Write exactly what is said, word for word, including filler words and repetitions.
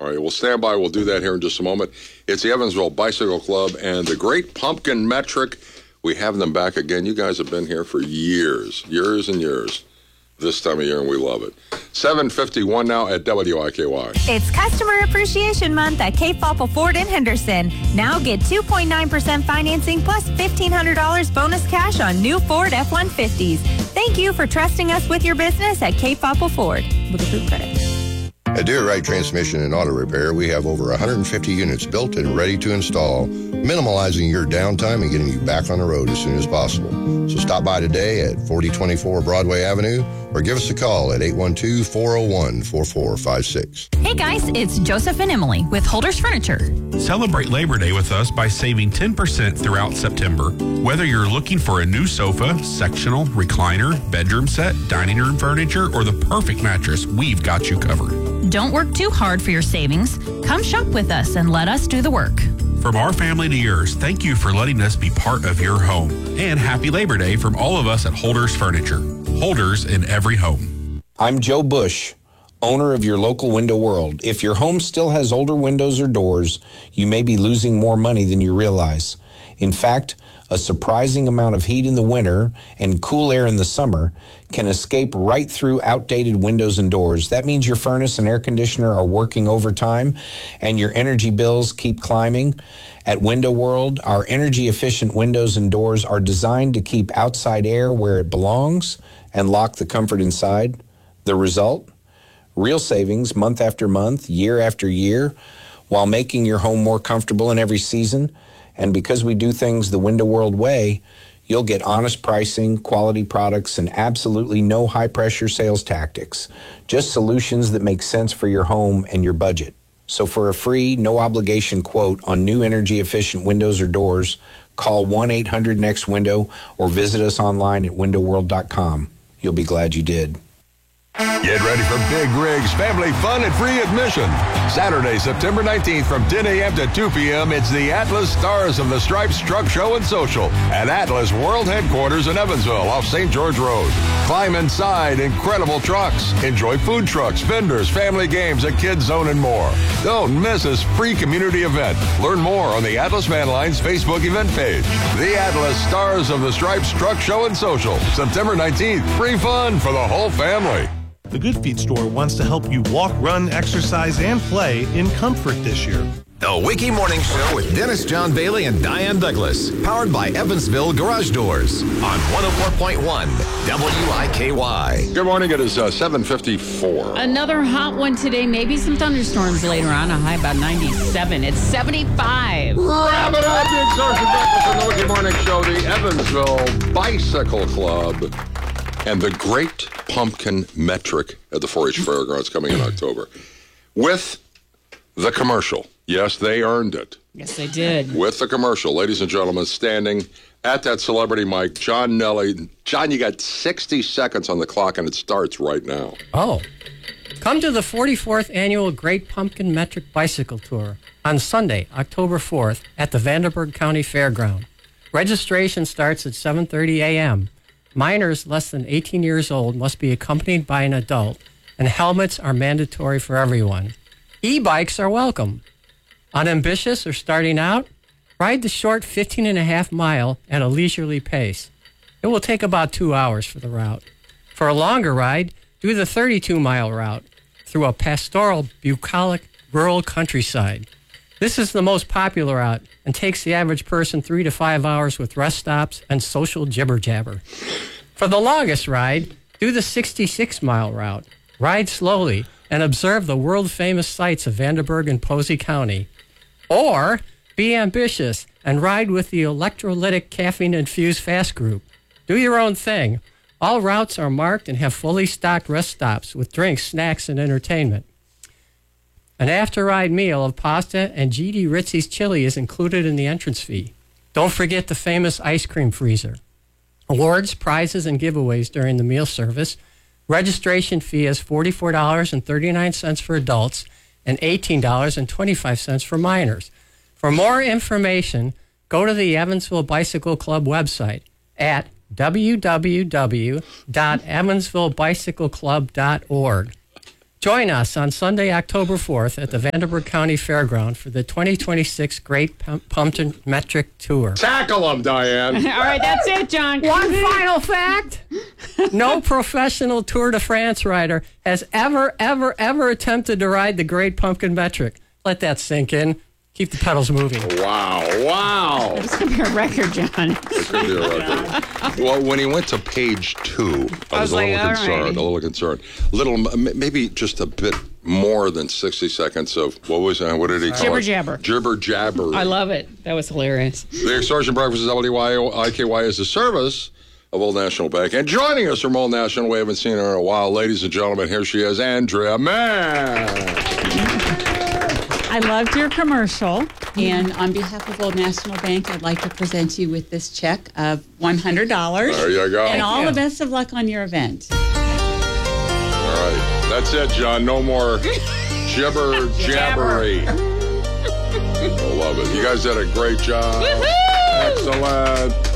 All right, we'll stand by. We'll do that here in just a moment. It's the Evansville Bicycle Club and the Great Pumpkin Metric. We have them back again. You guys have been here for years, years and years. This time of year, and we love it. seven fifty-one now at W I K Y. It's Customer Appreciation Month at Cape Fopple Ford in Henderson. Now get two point nine percent financing plus fifteen hundred dollars bonus cash on new Ford F one fifties. Thank you for trusting us with your business at Cape Fopple Ford with approved credit. At Do It Right Transmission and Auto Repair, we have over one hundred fifty units built and ready to install, minimalizing your downtime and getting you back on the road as soon as possible. So stop by today at forty twenty-four Broadway Avenue or give us a call at eight one two, four oh one, four four five six. Hey guys, it's Joseph and Emily with Holders Furniture. Celebrate Labor Day with us by saving ten percent throughout September. Whether you're looking for a new sofa, sectional, recliner, bedroom set, dining room furniture, or the perfect mattress, we've got you covered. Don't work too hard for your savings. Come shop with us and let us do the work. From our family to yours, thank you for letting us be part of your home. And happy Labor Day from all of us at Holders Furniture. Holders in every home. I'm Joe Bush, owner of your local Window World. If your home still has older windows or doors, you may be losing more money than you realize. In fact, a surprising amount of heat in the winter and cool air in the summer can escape right through outdated windows and doors. That means your furnace and air conditioner are working overtime and your energy bills keep climbing. At Window World, our energy-efficient windows and doors are designed to keep outside air where it belongs and lock the comfort inside. The result? Real savings month after month, year after year, while making your home more comfortable in every season. And because we do things the Window World way, you'll get honest pricing, quality products, and absolutely no high-pressure sales tactics. Just solutions that make sense for your home and your budget. So for a free, no-obligation quote on new energy-efficient windows or doors, call one eight hundred next window or visit us online at window world dot com. You'll be glad you did. Get ready for Big Rigs family fun and free admission. Saturday, September nineteenth from ten a.m. to two p.m. It's the Atlas Stars of the Stripes Truck Show and Social at Atlas World Headquarters in Evansville off Saint George Road. Climb inside incredible trucks. Enjoy food trucks, vendors, family games, a kids zone, and more. Don't miss this free community event. Learn more on the Atlas Van Lines Facebook event page. The Atlas Stars of the Stripes Truck Show and Social. September nineteenth. Free fun for the whole family. The Good Feet store wants to help you walk, run, exercise, and play in comfort this year. The Wiki Morning Show with Dennis John Bailey and Diane Douglas. Powered by Evansville Garage Doors on one oh four point one W I K Y. Good morning. It is uh, seven fifty-four. Another hot one today. Maybe some thunderstorms later on. A high about ninety-seven. It's seventy-five. Wrap it up. Big Sergeant Breakfast on the Wiki Morning Show. The Evansville Bicycle Club and the Great Pumpkin Metric at the four H Fairgrounds coming in October. With the commercial. Yes, they earned it. Yes, they did. With the commercial. Ladies and gentlemen, standing at that celebrity mic, John Nelly. John, you got sixty seconds on the clock, and it starts right now. Oh. Come to the forty-fourth Annual Great Pumpkin Metric Bicycle Tour on Sunday, October fourth at the Vanderburgh County Fairground. Registration starts at seven thirty a.m. Minors less than eighteen years old must be accompanied by an adult, and helmets are mandatory for everyone. E-bikes are welcome. Unambitious or starting out? Ride the short fifteen and a half mile at a leisurely pace. It will take about two hours for the route. For a longer ride, do the thirty-two mile route through a pastoral, bucolic, rural countryside. This is the most popular route and takes the average person three to five hours with rest stops and social jibber-jabber. For the longest ride, do the sixty-six mile route. Ride slowly and observe the world-famous sights of Vanderburgh and Posey County. Or be ambitious and ride with the electrolytic caffeine-infused fast group. Do your own thing. All routes are marked and have fully stocked rest stops with drinks, snacks, and entertainment. An after-ride meal of pasta and G D Ritzy's chili is included in the entrance fee. Don't forget the famous ice cream freezer. Awards, prizes, and giveaways during the meal service. Registration fee is forty-four dollars and thirty-nine cents for adults and eighteen dollars and twenty-five cents for minors. For more information, go to the Evansville Bicycle Club website at w w w dot evansville bicycle club dot org. Join us on Sunday, October fourth at the Vanderburgh County Fairground for the twenty twenty-six Great Pump- Pumpkin Metric Tour. Tackle them, Diane. All right, that's it, John. One final fact. No professional Tour de France rider has ever, ever, ever attempted to ride the Great Pumpkin Metric. Let that sink in. Keep the pedals moving. Wow, wow. It's going to be a record, John. It's going to be a record. Well, when he went to page two, I, I was, was a little like, all concerned, right. a little concerned. Little, m- maybe just a bit more than sixty seconds of, what was that? What did he call Jibber it? jabber. Jibber jabber. I love it. That was hilarious. The Extortion Breakfast is W I K Y is a service of Old National Bank. And joining us from Old National, we haven't seen her in a while. Ladies and gentlemen, here she is, Andrea Mann. I loved your commercial, and on behalf of Old National Bank, I'd like to present you with this check of one hundred dollars. There you go. And all Thank the you. best of luck on your event. All right. That's it, John. No more jibber jabbery. I love it. You guys did a great job. Woohoo! Excellent.